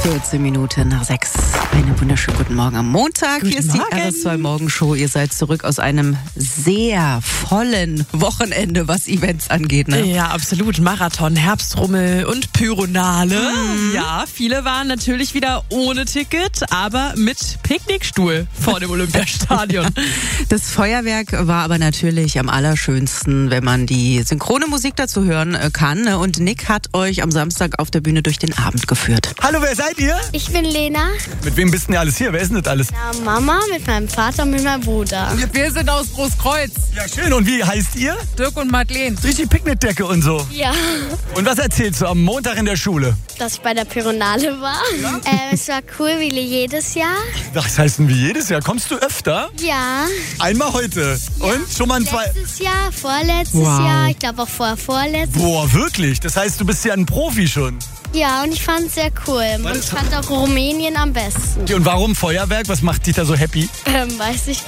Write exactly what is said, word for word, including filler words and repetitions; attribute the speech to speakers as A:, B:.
A: vierzehn Minuten nach sechs. Einen wunderschönen guten Morgen am Montag.
B: Guten
A: Hier ist die
B: Morgen.
A: R S zwei Morgenshow. Ihr seid zurück aus einem sehr vollen Wochenende, was Events angeht, ne?
B: Ja, absolut. Marathon, Herbstrummel und Pyronale.
A: Mhm.
B: Ja, viele waren natürlich wieder ohne Ticket, aber mit Picknickstuhl vor dem Olympiastadion.
A: Das Feuerwerk war aber natürlich am allerschönsten, wenn man die synchrone Musik dazu hören äh, kann. Ne? Und Nick hat euch am Samstag auf der Bühne durch den Abend geführt.
C: Hallo, wer seid ihr?
D: Ich bin Lena.
C: Mit wem bist denn ihr alles hier? Wer ist denn das alles?
D: Ja, Mama mit meinem Vater und mit meinem Bruder.
E: Wir sind aus Großkreuz,
C: Ja, schön. Und wie heißt ihr?
E: Dirk und Madeleine.
C: Richtig Picknickdecke und so.
D: Ja,
C: Und was erzählst du am Montag in der Schule?
D: dass ich bei der Pyronale war. Äh, es war cool wie jedes Jahr.
C: Das heißt denn wie jedes Jahr. Kommst du öfter?
D: Ja.
C: Einmal heute. Und schon mal ein zwei.
D: Letztes Jahr, vorletztes
A: Wow.
D: Jahr, ich glaube auch vor vorletztes.
C: Boah, wirklich? Das heißt, du bist ja ein Profi schon.
D: Ja, und ich fand es sehr cool. Und ich fand auch Rumänien am besten.
C: Und warum Feuerwerk? Was macht dich da so happy?
D: Ähm, weiß ich